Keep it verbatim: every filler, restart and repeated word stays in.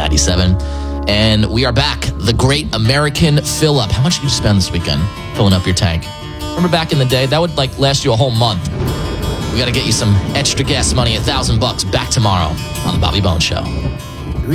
ninety-seven. And we are back. The Great American Fill-Up. How much did you spend this weekend filling up your tank? Remember back in the day? That would like last you a whole month. We got to get you some extra gas money, a thousand bucks, back tomorrow on The Bobby Bones Show.